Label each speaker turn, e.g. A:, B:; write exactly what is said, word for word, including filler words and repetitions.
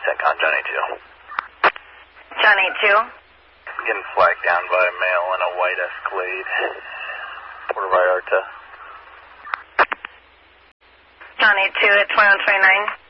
A: CENTCOM, Johnny two.
B: Johnny two.
A: Getting flagged down by a male in a white Escalade. Puerto Vallarta.
B: Johnny two at twenty-one twenty-nine.